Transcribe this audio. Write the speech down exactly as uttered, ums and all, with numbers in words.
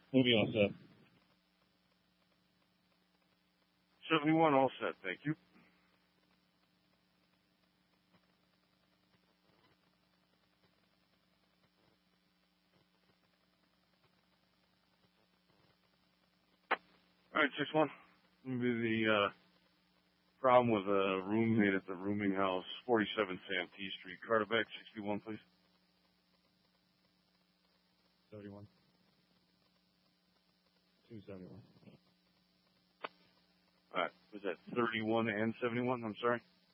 We'll be all set. seventy-one, all set. Thank you. All right, six one. Maybe the uh, problem with a roommate at the rooming house, forty-seven Santee Street, Carterbeck, sixty-one, please. seventy-one. two seventy-one. All right, was that thirty-one and seventy-one? I'm sorry.